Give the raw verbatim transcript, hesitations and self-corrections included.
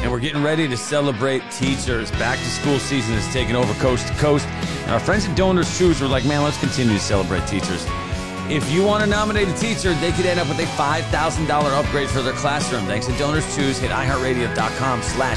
and we're getting ready to celebrate teachers. Back to school season is taking over coast to coast, and our friends at Donors Choose were like, man, let's continue to celebrate teachers. If you want to nominate a teacher, they could end up with a five thousand dollars upgrade for their classroom. Thanks to Donors Choose. Hit iHeartRadio.com slash